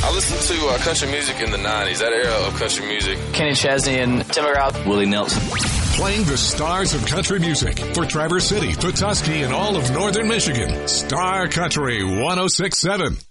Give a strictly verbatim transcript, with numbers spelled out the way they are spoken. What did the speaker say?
I listened to uh, country music in the nineties, that era of country music. Kenny Chesney and Tim McGraw. Willie Nelson. Playing the stars of country music for Traverse City, Petoskey, and all of northern Michigan. Star Country one oh six point seven.